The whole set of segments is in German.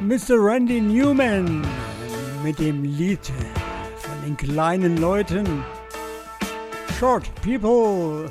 Mr. Randy Newman mit dem Lied von den kleinen Leuten Short People.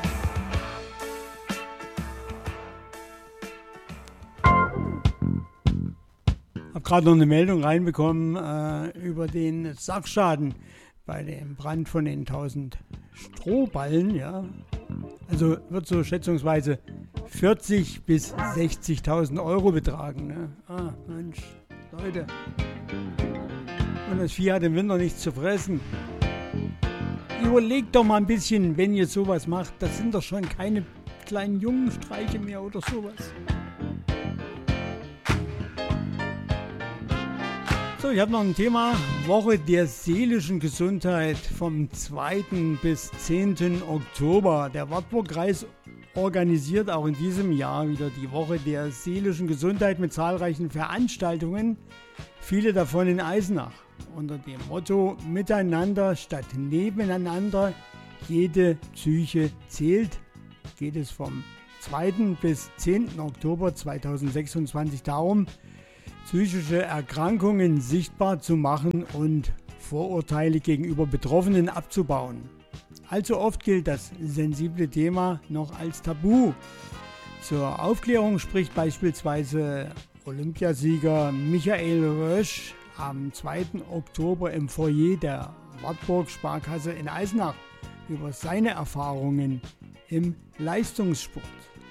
Hab gerade noch eine Meldung reinbekommen über den Sachschaden bei dem Brand von den 1000 Strohballen, ja. Also wird so schätzungsweise 40.000 bis 60.000 Euro betragen. Ne? Ah, Mensch, Leute. Und das Vieh hat im Winter nichts zu fressen. Überlegt doch mal ein bisschen, wenn ihr sowas macht. Das sind doch schon keine kleinen Jungenstreiche mehr oder sowas. So, ich habe noch ein Thema. Woche der seelischen Gesundheit vom 2. bis 10. Oktober. Der Wartburg-Kreis organisiert auch in diesem Jahr wieder die Woche der seelischen Gesundheit mit zahlreichen Veranstaltungen, viele davon in Eisenach. Unter dem Motto Miteinander statt Nebeneinander, jede Psyche zählt, geht es vom 2. bis 10. Oktober 2026 darum, psychische Erkrankungen sichtbar zu machen und Vorurteile gegenüber Betroffenen abzubauen. Allzu oft gilt das sensible Thema noch als Tabu. Zur Aufklärung spricht beispielsweise Olympiasieger Michael Rösch am 2. Oktober im Foyer der Wartburg Sparkasse in Eisenach über seine Erfahrungen im Leistungssport.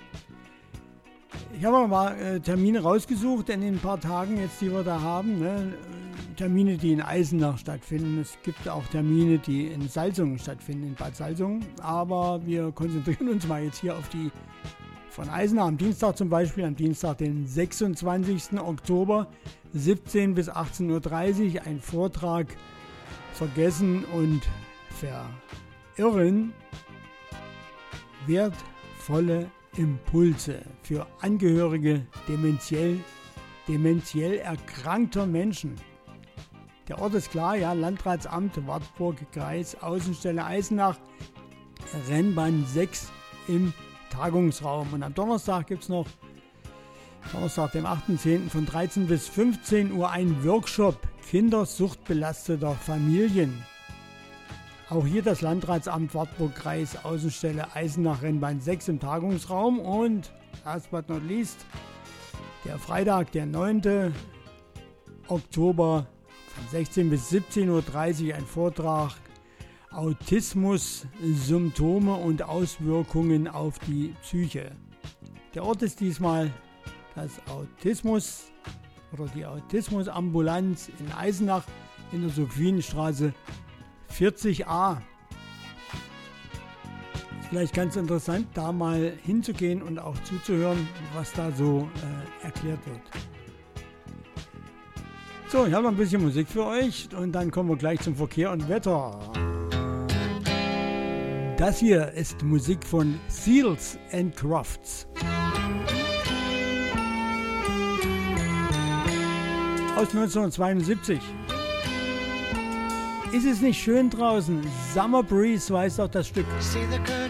Ich habe mal Termine rausgesucht in den paar Tagen, jetzt, die wir da haben. Ne? Termine, die in Eisenach stattfinden. Es gibt auch Termine, die in Salzungen stattfinden, in Bad Salzungen. Aber wir konzentrieren uns mal jetzt hier auf die von Eisenach. Am Dienstag zum Beispiel, am Dienstag, den 26. Oktober, 17 bis 18.30 Uhr, ein Vortrag Vergessen und Verirren. Wertvolle Impulse für Angehörige dementiell erkrankter Menschen. Der Ort ist klar, ja, Landratsamt Wartburg, Kreis, Außenstelle Eisenach, Rennbahn 6 im Tagungsraum. Und am Donnerstag gibt es noch, Donnerstag, dem 8.10. von 13 bis 15 Uhr ein Workshop Kindersuchtbelasteter Familien. Auch hier das Landratsamt Wartburg-Kreis, Außenstelle Eisenach, Rennbahn 6 im Tagungsraum. Und last but not least, der Freitag, der 9. Oktober von 16 bis 17.30 Uhr ein Vortrag Autismus, Symptome und Auswirkungen auf die Psyche. Der Ort ist diesmal das Autismus oder die Autismusambulanz in Eisenach in der Sophienstraße 40a. Ist vielleicht ganz interessant, da mal hinzugehen und auch zuzuhören, was da so erklärt wird. So, ich habe noch ein bisschen Musik für euch und dann kommen wir gleich zum Verkehr und Wetter. Das hier ist Musik von Seals and Crofts. Aus 1972. Ist es nicht schön draußen? Summer Breeze, so heißt auch das Stück.